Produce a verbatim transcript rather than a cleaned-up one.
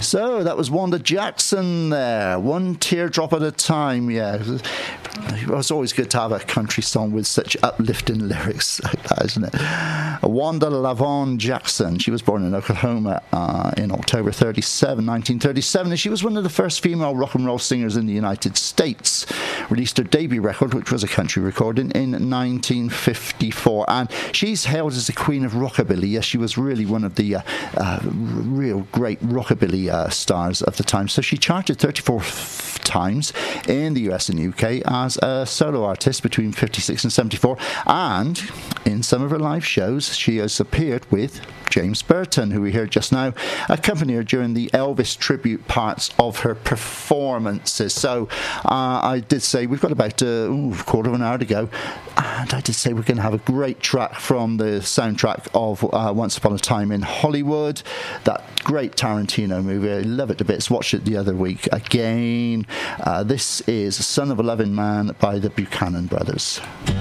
So that was Wanda Jackson there. One teardrop at a time, yeah. It was always good to have a country song with such uplifting lyrics like that, isn't it? Wanda Lavon Jackson. She was born in Oklahoma uh, in October thirty-seven, nineteen thirty-seven, and she was one of the first female rock and roll singers in the United States. Released her debut record, which was a country recording, in nineteen fifty-four, and she's hailed as the queen of rockabilly. Yes, she was really one of the uh, uh, real great rockabilly uh, stars of the time. So she charted thirty-four f- times in the U S and U K as a solo artist between fifty-six and seventy-four, and in some of her live shows she has appeared with James Burton, who we heard just now, accompanied her during the Elvis tribute parts of her performances. So uh, I did say we've got about a ooh, quarter of an hour to go, and I did say we're going to have a great track from the soundtrack of uh, Once Upon a Time in Hollywood, that great Tarantino movie. I love it to bits. Watched it the other week again. Uh, this is Son of a Loving Man by the Buchanan Brothers.